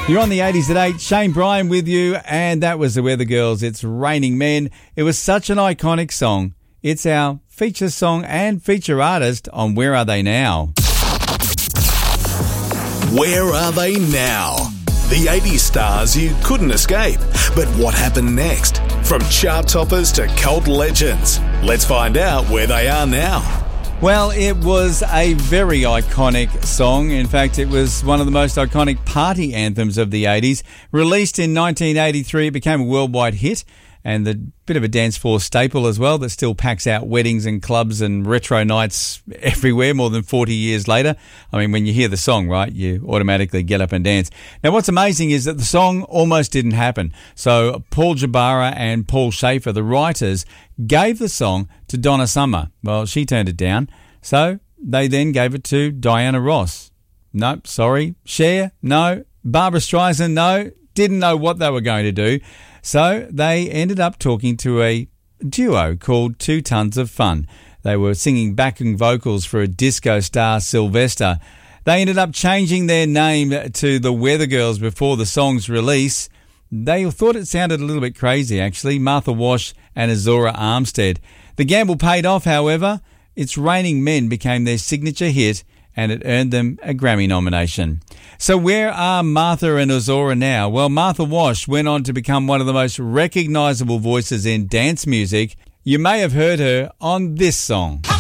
You're on the 80s at 8. Shane Bryan with you, and that was the Weather Girls. It's Raining Men. It was such an iconic song. It's our feature song and feature artist on Where Are They Now? Where Are They Now? The 80s stars you couldn't escape. But what happened next? From chart toppers to cult legends. Let's find out where they are now. Well, it was a very iconic song. In fact, it was one of the most iconic party anthems of the 80s. Released in 1983, it became a worldwide hit and a bit of a dance floor staple as well that still packs out weddings and clubs and retro nights everywhere more than 40 years later. I mean, when you hear the song, right, you automatically get up and dance. Now, what's amazing is that the song almost didn't happen. So Paul Jabara and Paul Schaefer, the writers, gave the song to Donna Summer. Well, she turned it down. So they then gave it to Diana Ross. Nope, sorry. Cher? No. Barbra Streisand? No. Didn't know what they were going to do. So they ended up talking to a duo called 2 Tons of Fun. They were singing backing vocals for a disco star, Sylvester. They ended up changing their name to the Weather Girls before the song's release. They thought it sounded a little bit crazy, actually. Martha Wash and Azora Armstead. The gamble paid off, however. It's Raining Men became their signature hit, and it earned them a Grammy nomination. So where are Martha and Azora now? Well, Martha Wash went on to become one of the most recognisable voices in dance music. You may have heard her on this song.